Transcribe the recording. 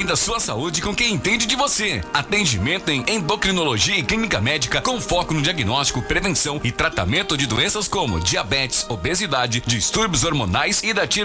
bem da sua saúde com quem entende de você. Atendimento em endocrinologia e clínica médica com foco no diagnóstico, prevenção e tratamento de doenças como diabetes, obesidade, distúrbios hormonais e da tiroides.